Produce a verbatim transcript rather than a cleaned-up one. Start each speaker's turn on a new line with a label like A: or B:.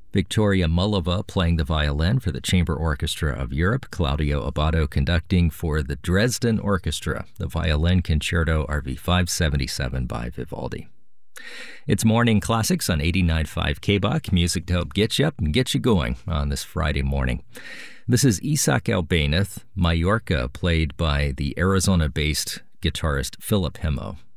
A: Victoria Mullova playing the violin for the Chamber Orchestra of Europe, Claudio Abbado conducting for the Dresden Orchestra, the Violin Concerto R V five seventy-seven by Vivaldi. It's Morning Classics on eighty-nine point five K B O C, music to help get you up and get you going on this Friday morning. This is Isaac Albéniz, Mallorca, played by the Arizona-based guitarist Philip Hemo.